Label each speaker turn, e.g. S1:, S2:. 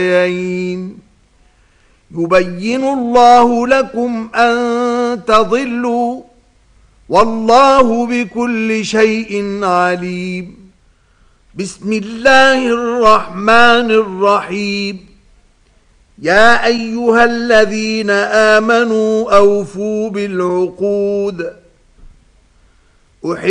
S1: يبين الله لكم أن تضلوا والله بكل شيء عليم. بسم الله الرحمن الرحيم. يا أيها الذين آمنوا أوفوا بالعقود